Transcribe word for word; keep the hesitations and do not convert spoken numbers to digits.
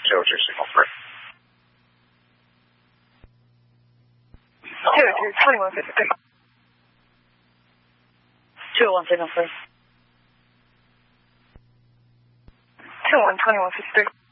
Show us your signal first. two two, twenty-one fifty-three. two oh one signal first. two one, twenty-one fifty-three.